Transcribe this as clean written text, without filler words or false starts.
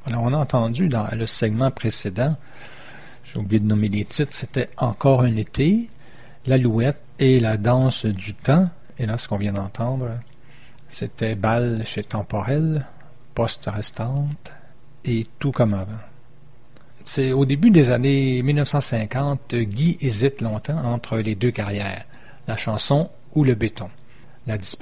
Alors, on a entendu dans le segment précédent, j'ai oublié de nommer les titres, c'était Encore un été, L'Alouette et La danse du temps. Et là, ce qu'on vient d'entendre, c'était Bal chez Temporel, Poste restante et Tout comme avant. C'est au début des années 1950, Guy hésite longtemps entre les deux carrières, la chanson ou le béton. La